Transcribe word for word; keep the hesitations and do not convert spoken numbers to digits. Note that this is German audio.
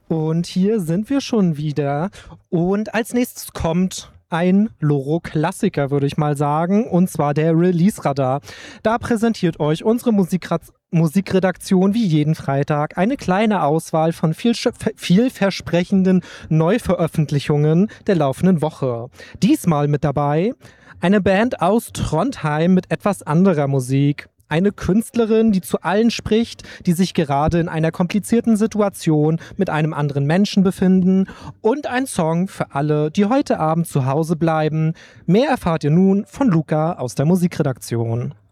Und hier sind wir schon wieder. Und als nächstes kommt ein Loro-Klassiker, würde ich mal sagen, und zwar der Release-Radar. Da präsentiert euch unsere Musikra Musikredaktion wie jeden Freitag eine kleine Auswahl von viel, vielversprechenden Neuveröffentlichungen der laufenden Woche. Diesmal mit dabei eine Band aus Trondheim mit etwas anderer Musik. Eine Künstlerin, die zu allen spricht, die sich gerade in einer komplizierten Situation mit einem anderen Menschen befinden. Und ein Song für alle, die heute Abend zu Hause bleiben. Mehr erfahrt ihr nun von Luca aus der Musikredaktion.